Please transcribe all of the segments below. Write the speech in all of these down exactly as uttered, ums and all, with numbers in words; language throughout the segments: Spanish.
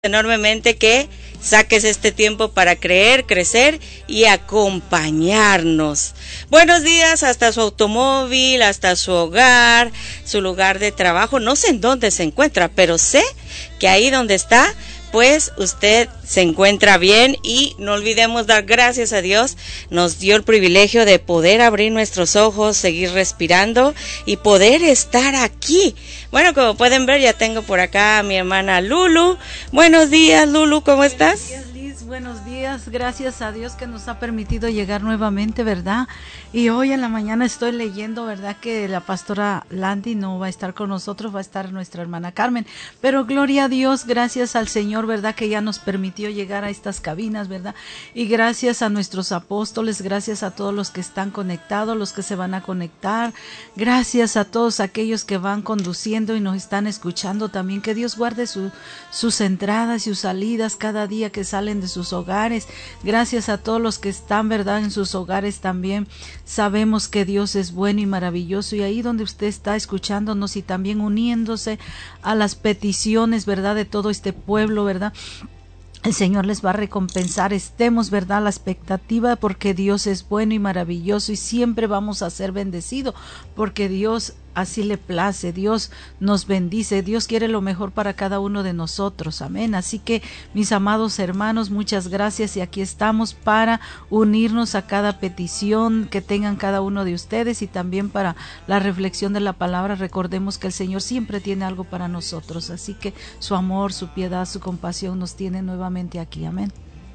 enormemente que saques este tiempo para creer, crecer y acompañarnos. Buenos días hasta su automóvil, hasta su hogar, su lugar de trabajo. No sé en dónde se encuentra, pero sé que ahí donde está, pues usted se encuentra bien, y no olvidemos dar gracias a Dios. Nos dio el privilegio de poder abrir nuestros ojos, seguir respirando y poder estar aquí. Bueno, como pueden ver, ya tengo por acá a mi hermana Lulu. Buenos días, Lulu, ¿cómo estás? Buenos días, Liz, buenos días. Gracias a Dios que nos ha permitido llegar nuevamente, ¿verdad? Y hoy en la mañana estoy leyendo, ¿verdad?, que la pastora Landy no va a estar con nosotros, va a estar nuestra hermana Carmen. Pero gloria a Dios, gracias al Señor, ¿verdad?, que ya nos permitió llegar a estas cabinas, ¿verdad? Y gracias a nuestros apóstoles, gracias a todos los que están conectados, los que se van a conectar. Gracias a todos aquellos que van conduciendo y nos están escuchando también. Que Dios guarde su, sus entradas y sus salidas cada día que salen de sus hogares. Gracias a todos los que están, ¿verdad?, en sus hogares también. Sabemos que Dios es bueno y maravilloso, y ahí donde usted está escuchándonos y también uniéndose a las peticiones, ¿verdad?, de todo este pueblo, ¿verdad?, el Señor les va a recompensar. Estemos, ¿verdad?, a la expectativa, porque Dios es bueno y maravilloso, y siempre vamos a ser bendecidos, porque Dios así le place. Dios nos bendice, Dios quiere lo mejor para cada uno de nosotros, amén. Así que, mis amados hermanos, muchas gracias, y aquí estamos para unirnos a cada petición que tengan cada uno de ustedes, y también para la reflexión de la palabra. Recordemos que el Señor siempre tiene algo para nosotros, así que su amor, su piedad, su compasión nos tiene nuevamente aquí, amén.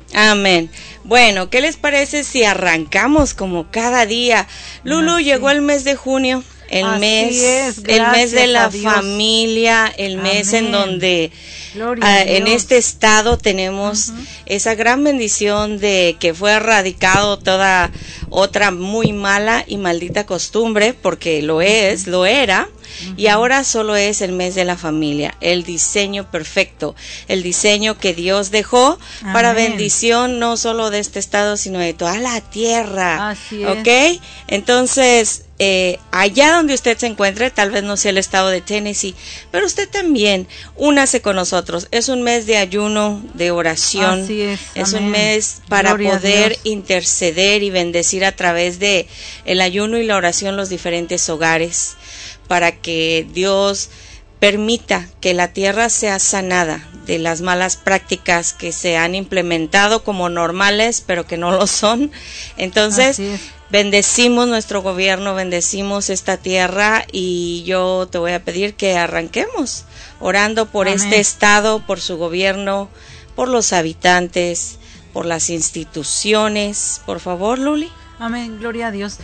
Amén. Bueno, ¿qué les parece si arrancamos como cada día? Lulu, Así. Llegó el mes de junio. El Así mes, es, el mes de la familia, el Amén. Mes en donde uh, en este estado tenemos uh-huh. esa gran bendición de que fue erradicado toda otra muy mala y maldita costumbre, porque lo es, lo era. Uh-huh. Y ahora solo es el mes de la familia, el diseño perfecto, el diseño que Dios dejó Amén. Para bendición no solo de este estado, sino de toda la tierra. Así ¿Ok? es. Entonces, eh, allá donde usted se encuentre, tal vez no sea el estado de Tennessee, pero usted también, únase con nosotros. Es un mes de ayuno, de oración. Así es. Es Amén. un mes para Gloria poder interceder y bendecir a través de el ayuno y la oración los diferentes hogares, para que Dios permita que la tierra sea sanada de las malas prácticas que se han implementado como normales, pero que no lo son. Entonces, bendecimos nuestro gobierno, bendecimos esta tierra, y yo te voy a pedir que arranquemos orando por Amén. Este estado, por su gobierno, por los habitantes, por las instituciones. Por favor, Luli. Amén, gloria a Dios.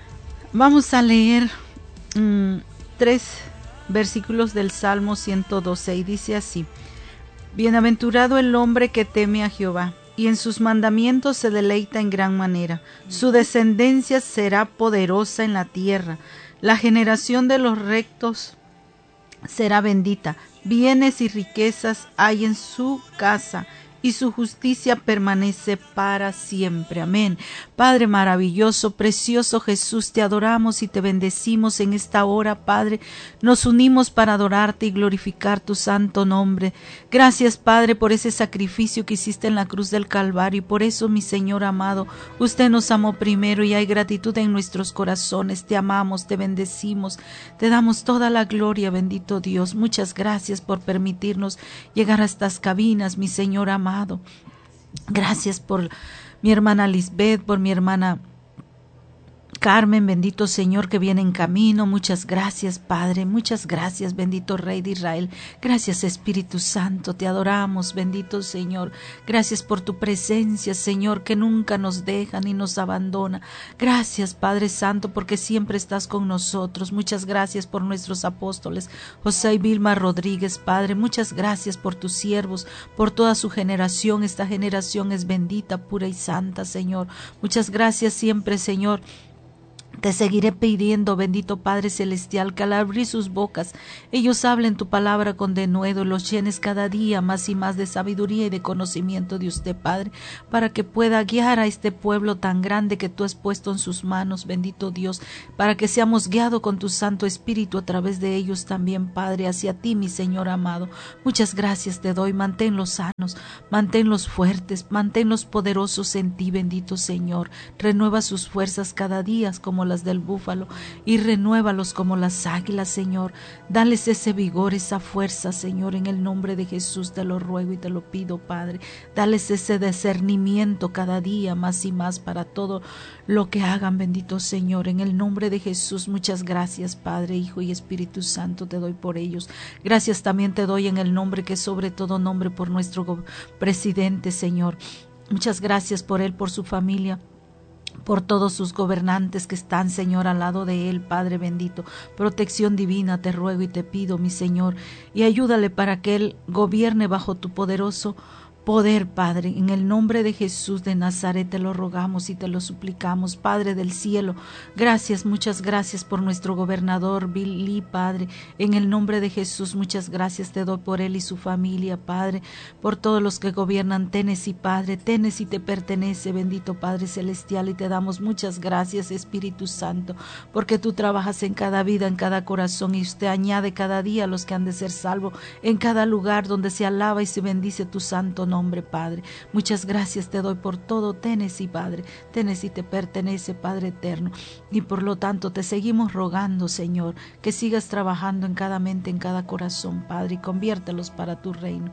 Vamos a leer mmm, tres versículos del Salmo ciento doce, y dice así: Bienaventurado el hombre que teme a Jehová, y en sus mandamientos se deleita en gran manera. Su descendencia será poderosa en la tierra. La generación de los rectos será bendita. Bienes y riquezas hay en su casa, y su justicia permanece para siempre. Amén. Padre maravilloso, precioso Jesús, te adoramos y te bendecimos en esta hora, Padre. Nos unimos para adorarte y glorificar tu santo nombre. Gracias, Padre, por ese sacrificio que hiciste en la cruz del Calvario, y por eso, mi Señor amado, usted nos amó primero, y hay gratitud en nuestros corazones. Te amamos, te bendecimos, te damos toda la gloria, bendito Dios. Muchas gracias por permitirnos llegar a estas cabinas, mi Señor amado. Gracias por mi hermana Lisbeth, por mi hermana Carmen, bendito Señor, que viene en camino. Muchas gracias, Padre, muchas gracias, bendito Rey de Israel. Gracias, Espíritu Santo, te adoramos, bendito Señor. Gracias por tu presencia, Señor, que nunca nos deja ni nos abandona. Gracias, Padre Santo, porque siempre estás con nosotros. Muchas gracias por nuestros apóstoles, José y Vilma Rodríguez, Padre. Muchas gracias por tus siervos, por toda su generación. Esta generación es bendita, pura y santa, Señor. Muchas gracias siempre, Señor, Te seguiré pidiendo, bendito Padre Celestial, que al abrir sus bocas, ellos hablen tu palabra con denuedo y los llenes cada día más y más de sabiduría y de conocimiento de usted, Padre, para que pueda guiar a este pueblo tan grande que tú has puesto en sus manos, bendito Dios, para que seamos guiados con tu Santo Espíritu a través de ellos también, Padre, hacia ti, mi Señor amado. Muchas gracias te doy, manténlos sanos, manténlos fuertes, manténlos poderosos en ti, bendito Señor. Renueva sus fuerzas cada día como las del búfalo y renuévalos como las águilas, Señor. Dales ese vigor, esa fuerza, Señor, en el nombre de Jesús te lo ruego y te lo pido, Padre. Dales ese discernimiento cada día más y más para todo lo que hagan, bendito Señor, en el nombre de Jesús. Muchas gracias, Padre, Hijo y Espíritu Santo, te doy por ellos. Gracias también te doy en el nombre que es sobre todo nombre, por nuestro presidente, Señor. Muchas gracias por él, por su familia, por todos sus gobernantes que están, Señor, al lado de él, Padre bendito. Protección divina te ruego y te pido, mi Señor, y ayúdale para que él gobierne bajo tu poderoso poder, Padre. En el nombre de Jesús de Nazaret te lo rogamos y te lo suplicamos, Padre del cielo. Gracias, muchas gracias por nuestro gobernador Billy, Padre. En el nombre de Jesús, muchas gracias te doy por él y su familia, Padre, por todos los que gobiernan Tennessee, Padre. Tennessee te pertenece, bendito Padre celestial, y te damos muchas gracias, Espíritu Santo, porque tú trabajas en cada vida, en cada corazón, y usted añade cada día a los que han de ser salvos en cada lugar donde se alaba y se bendice tu santo nombre. Nombre, Padre. Muchas gracias te doy por todo Tennessee, Padre. Tennessee te pertenece, Padre eterno, y por lo tanto te seguimos rogando, Señor, que sigas trabajando en cada mente, en cada corazón, Padre, y conviértelos para tu reino.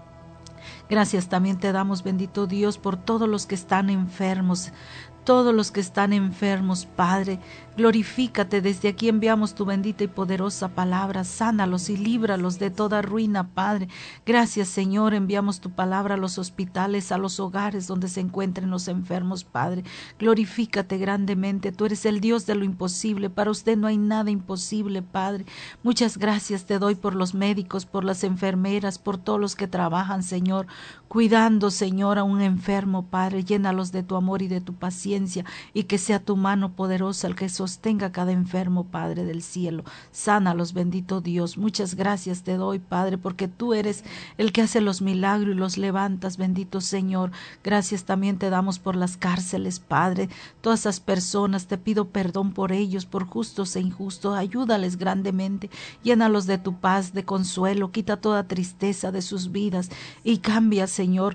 Gracias también te damos, bendito Dios, por todos los que están enfermos, todos los que están enfermos, Padre. Glorifícate, desde aquí enviamos tu bendita y poderosa palabra, sánalos y líbralos de toda ruina, Padre. Gracias, Señor, enviamos tu palabra a los hospitales, a los hogares donde se encuentren los enfermos, Padre. Glorifícate grandemente, tú eres el Dios de lo imposible, para usted no hay nada imposible, Padre. Muchas gracias te doy por los médicos, por las enfermeras, por todos los que trabajan, Señor, cuidando, Señor, a un enfermo, Padre. Llénalos de tu amor y de tu paciencia, y que sea tu mano poderosa el que sostenga a cada enfermo, Padre del cielo. Sánalos, bendito Dios. Muchas gracias te doy, Padre, porque tú eres el que hace los milagros y los levantas, bendito Señor. Gracias también te damos por las cárceles, Padre. Todas esas personas, te pido perdón por ellos, por justos e injustos. Ayúdales grandemente. Llénalos de tu paz, de consuelo. Quita toda tristeza de sus vidas y cambia, Señor,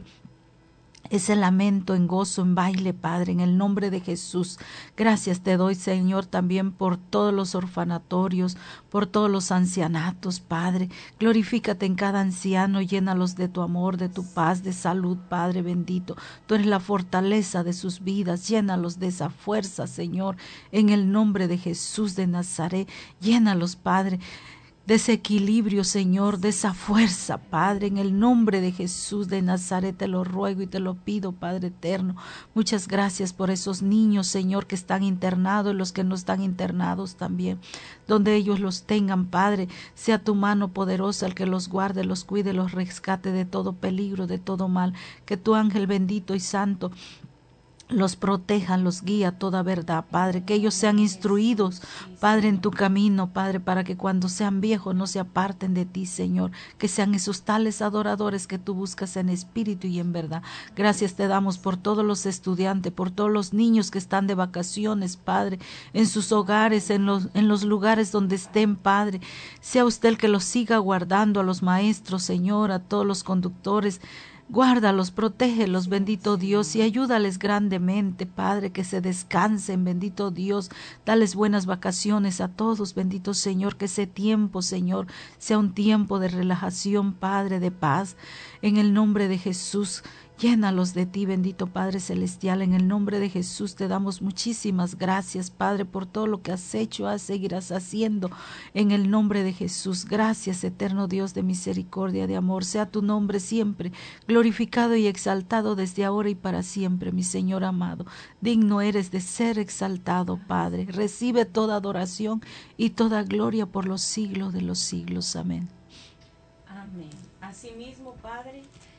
ese lamento en gozo, en baile, Padre, en el nombre de Jesús. Gracias te doy, Señor, también por todos los orfanatorios, por todos los ancianatos, Padre. Glorifícate en cada anciano, llénalos de tu amor, de tu paz, de salud, Padre bendito. Tú eres la fortaleza de sus vidas, llénalos de esa fuerza, Señor, en el nombre de Jesús de Nazaret. Llénalos, Padre, de ese equilibrio, Señor, de esa fuerza, Padre, en el nombre de Jesús de Nazaret te lo ruego y te lo pido, Padre eterno. Muchas gracias por esos niños, Señor, que están internados y los que no están internados también, donde ellos los tengan, Padre, sea tu mano poderosa el que los guarde, los cuide, los rescate de todo peligro, de todo mal, que tu ángel bendito y santo los proteja, los guía a toda verdad, Padre, que ellos sean instruidos, Padre, en tu camino, Padre, para que cuando sean viejos no se aparten de ti, Señor, que sean esos tales adoradores que tú buscas en espíritu y en verdad. Gracias te damos por todos los estudiantes, por todos los niños que están de vacaciones, Padre, en sus hogares, en los, en los lugares donde estén, Padre. Sea usted el que los siga guardando, a los maestros, Señor, a todos los conductores. Guárdalos, protégelos, bendito Dios, y ayúdales grandemente, Padre, que se descansen, bendito Dios. Dales buenas vacaciones a todos, bendito Señor, que ese tiempo, Señor, sea un tiempo de relajación, Padre, de paz. En el nombre de Jesús, llénalos de ti, bendito Padre Celestial. En el nombre de Jesús te damos muchísimas gracias, Padre, por todo lo que has hecho, has seguirás haciendo. En el nombre de Jesús, gracias, eterno Dios de misericordia, de amor. Sea tu nombre siempre glorificado y exaltado desde ahora y para siempre, mi Señor amado. Digno eres de ser exaltado, Padre. Recibe toda adoración y toda gloria por los siglos de los siglos. Amén. Amén. Asimismo, Padre,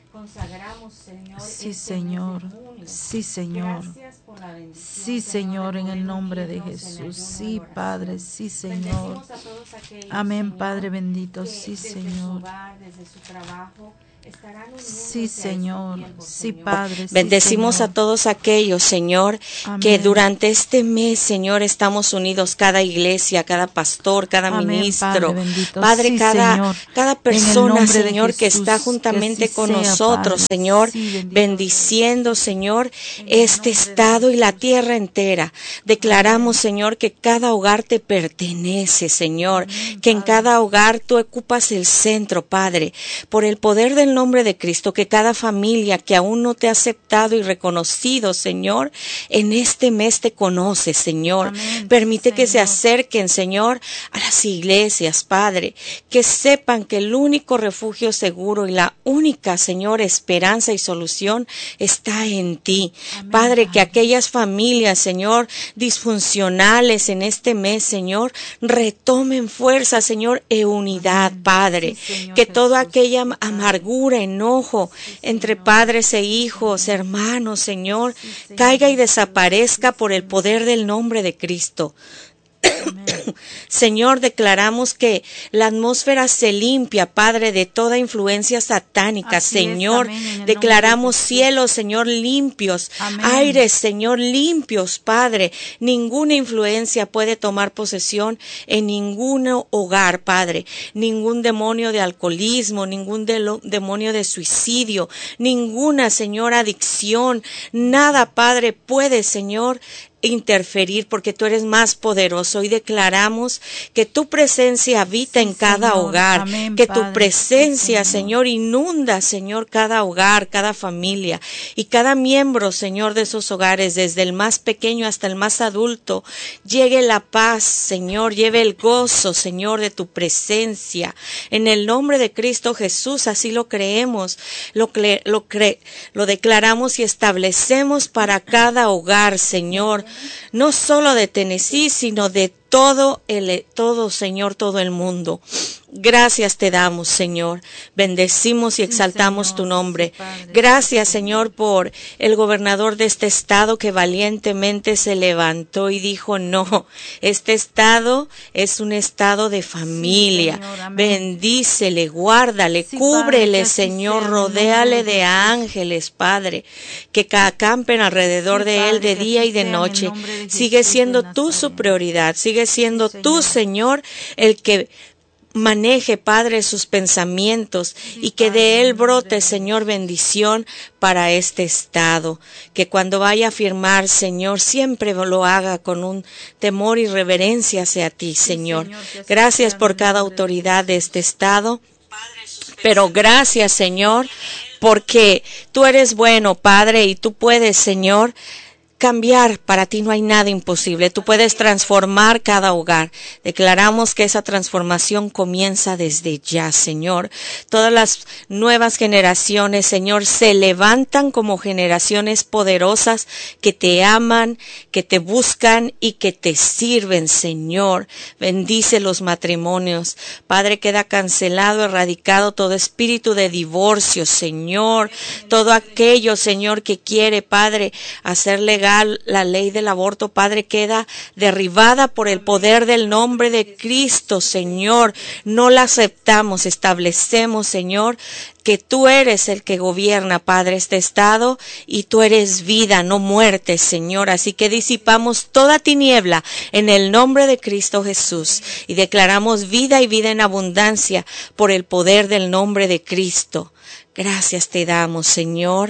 consagramos, Señor. Sí, este Señor. mes de junio. Sí, Señor. Gracias por la bendición, Sí, Señor, de en poder el nombre de unirnos en ayuno Jesús. y Sí, oración. Padre. Sí, Señor. Bendecimos a todos aquellos, Amén, Señor, Padre bendito. que Sí, desde su Señor. hogar, desde su trabajo, estarán uniéndose Sí, Señor. a este tiempo, Sí, Señor. Padre. Sí, Bendecimos Señor. a todos aquellos, Señor, Amén. que durante este mes, Señor, estamos unidos, cada iglesia, cada pastor, cada Amén, ministro, Padre bendito. Padre, Sí, cada, Señor. cada En el persona, nombre de Señor, que está Jesús, juntamente que así con sea, nosotros, Padre. Señor, Sí, bendito bendiciendo, Señor, En el este nombre de estado y la Jesús. tierra entera. Declaramos, Amén. Señor, que cada hogar te pertenece, Señor, Amén, que en Padre. cada hogar tú ocupas el centro, Padre, por el poder del nombre de Cristo, que cada familia que aún no te ha aceptado y reconocido, Señor, en este mes te conoce, Señor. Amén, Permite sí, que se Señor. acerquen, Señor, a las iglesias, Padre, que sepan que el único refugio seguro y la única, Señor, esperanza y solución está en ti. Amén, Padre, que Padre. aquellas familias, Señor, disfuncionales en este mes, Señor, retomen fuerza, Señor, e unidad, Amén. Padre. Sí, Señor Que toda Jesús. aquella Sí, Padre. amargura, enojo Sí, entre Señor. padres e Sí, hijos, Señor. hermanos, Señor, Sí, Señor caiga y Jesús. desaparezca Sí, por el Señor. poder del nombre de Cristo. Amén. Señor, declaramos que la atmósfera se limpia, Padre, de toda influencia satánica. Así es, Señor, amén, en el declaramos nombre de Jesús. cielos, Señor, limpios, Amén. aires, Señor, limpios, Padre. Ninguna influencia puede tomar posesión en ningún hogar, Padre. Ningún demonio de alcoholismo, ningún de- demonio de suicidio, ninguna, Señor, adicción, nada, Padre, puede, Señor, interferir, porque tú eres más poderoso, y declaramos que tu presencia habita Sí, en cada Señor. hogar, Amén, que tu Padre. presencia, Sí, Señor. Señor, inunda, Señor, cada hogar, cada familia y cada miembro, Señor, de esos hogares, desde el más pequeño hasta el más adulto. Llegue la paz, Señor, lleve el gozo, Señor, de tu presencia. En el nombre de Cristo Jesús, así lo creemos, lo, cre lo, cre lo declaramos y establecemos para cada hogar, Señor, no solo de Tennessee, sino de todo el todo, Señor, todo el mundo. Gracias te damos, Señor. Bendecimos y Sí, exaltamos Señor. tu nombre. Sí, Padre. Gracias, Señor, por el gobernador de este estado que valientemente se levantó y dijo, no, este estado es un estado de familia. Sí, Señor. Amén. Bendícele, guárdale, Sí, cúbrele, Padre, que así Señor, sea, en el nombre rodéale de de Jesús. ángeles, Padre, que acampen alrededor Sí, de él Padre, de que día así y de sea, en el noche. nombre de Sigue Jesús de siendo tú su Nazaret. prioridad, sigue siendo Sí, tú, Señor. Señor, el que maneje, Padre, sus pensamientos, Sí, y que Padre, de en él el nombre brote, de Señor, Jesús. bendición para este estado. Que cuando vaya a firmar, Señor, siempre lo haga con un temor y reverencia hacia ti, Sí, Señor. Señor, que así Gracias sea, en por el cada nombre de autoridad de Jesús. este estado. Pero gracias, Señor, porque tú eres bueno, Padre, y tú puedes, Señor, cambiar. Para ti no hay nada imposible. Tú puedes transformar cada hogar. Declaramos que esa transformación comienza desde ya, Señor. Todas las nuevas generaciones, Señor, se levantan como generaciones poderosas que te aman, que te buscan y que te sirven, Señor. Bendice los matrimonios. Padre, queda cancelado, erradicado todo espíritu de divorcio, Señor. Todo aquello, Señor, que quiere, Padre, hacer legal la ley del aborto, Padre, queda derribada por el poder del nombre de Cristo, Señor. No la aceptamos, establecemos, Señor, que tú eres el que gobierna, Padre, este estado, y tú eres vida, no muerte, Señor. Así que disipamos toda tiniebla en el nombre de Cristo Jesús y declaramos vida y vida en abundancia por el poder del nombre de Cristo. Gracias te damos, Señor.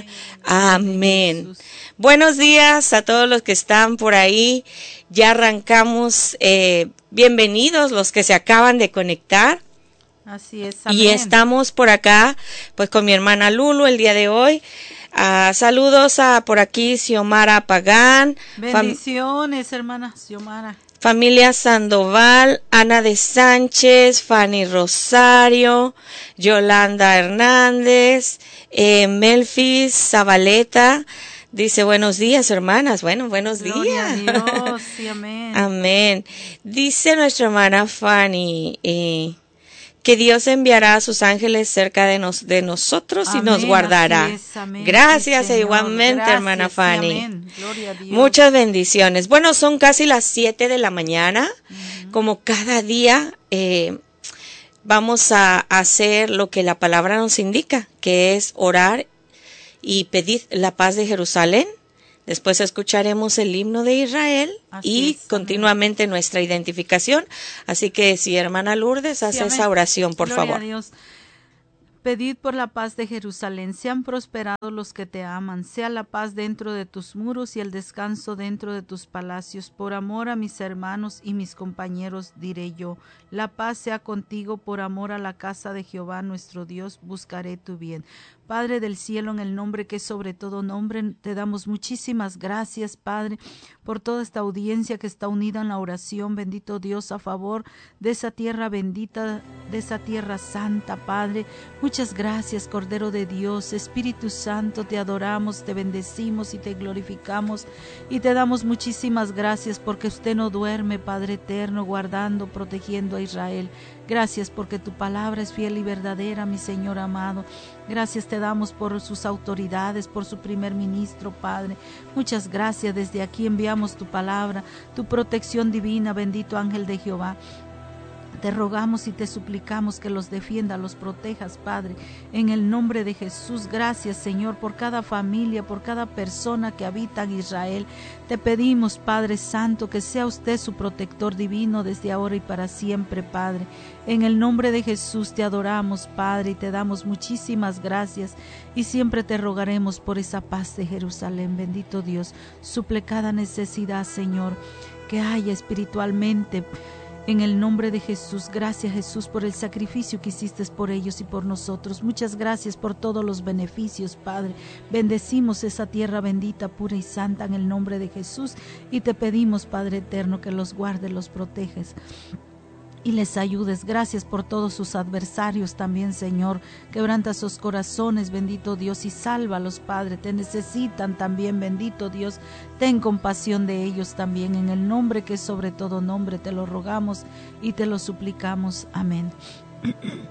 Amén. Buenos días a todos los que están por ahí. Ya arrancamos. Eh, bienvenidos los que se acaban de conectar. Así es. Y Amén. estamos por acá, pues con mi hermana Lulu el día de hoy. Uh, saludos a por aquí Xiomara Pagán. Bendiciones, hermana Xiomara. Familia Sandoval, Ana de Sánchez, Fanny Rosario, Yolanda Hernández, eh, Melfis Zabaleta. Dice, buenos días, hermanas. Bueno, buenos Gloria días. a Dios, sí, amén. Amén. Dice nuestra hermana Fanny, eh, que Dios enviará a sus ángeles cerca de, nos, de nosotros y amén, nos guardará. es, Gracias sí, e igualmente, gracias, hermana Fanny. amén. Gloria a Dios. Muchas bendiciones. Bueno, son casi las siete de la mañana. Uh-huh. Como cada día eh, vamos a hacer lo que la palabra nos indica, que es orar y pedir la paz de Jerusalén. Después escucharemos el himno de Israel. Así y es, continuamente amén. Nuestra identificación. Así que si hermana Lourdes hace sí, esa oración, por Gloria favor. A Dios. Pedid por la paz de Jerusalén, sean prosperados los que te aman, sea la paz dentro de tus muros y el descanso dentro de tus palacios. Por amor a mis hermanos y mis compañeros diré yo, la paz sea contigo, por amor a la casa de Jehová nuestro Dios, buscaré tu bien. Padre del cielo, en el nombre que es sobre todo nombre, te damos muchísimas gracias, Padre, por toda esta audiencia que está unida en la oración, bendito Dios, a favor de esa tierra bendita, de esa tierra santa, Padre. Muchas gracias, Cordero de Dios, Espíritu Santo, te adoramos, te bendecimos y te glorificamos y te damos muchísimas gracias porque usted no duerme, Padre eterno, guardando, protegiendo a Israel. Gracias porque tu palabra es fiel y verdadera, mi Señor amado. Gracias te damos por sus autoridades, por su primer ministro, Padre. Muchas gracias. Desde aquí enviamos tu palabra, tu protección divina, bendito ángel de Jehová. Te rogamos y te suplicamos que los defienda, los protejas, Padre, en el nombre de Jesús. Gracias, Señor, por cada familia, por cada persona que habita en Israel. Te pedimos, Padre Santo, que sea usted su protector divino desde ahora y para siempre, Padre. En el nombre de Jesús te adoramos, Padre, y te damos muchísimas gracias. Y siempre te rogaremos por esa paz de Jerusalén, bendito Dios. Suple cada necesidad, Señor, que haya espiritualmente. En el nombre de Jesús, gracias Jesús por el sacrificio que hiciste por ellos y por nosotros. Muchas gracias por todos los beneficios, Padre. Bendecimos esa tierra bendita, pura y santa en el nombre de Jesús y te pedimos, Padre eterno, que los guardes, los proteges y les ayudes. Gracias por todos sus adversarios también, Señor. Quebranta sus corazones, bendito Dios, y sálvalos, Padre. Te necesitan también, bendito Dios. Ten compasión de ellos también. En el nombre que es sobre todo nombre, te lo rogamos y te lo suplicamos. Amén.